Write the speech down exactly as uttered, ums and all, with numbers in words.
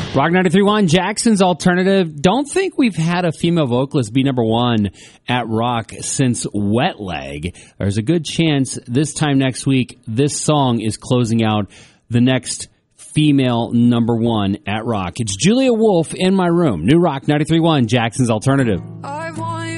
Rock ninety-three point one, Jackson's Alternative. Don't think we've had a female vocalist be number one at Rock since Wet Leg. There's a good chance this time next week, this song is closing out the next female number one at Rock. It's Julia Wolf in my room. New Rock ninety-three point one, Jackson's Alternative. I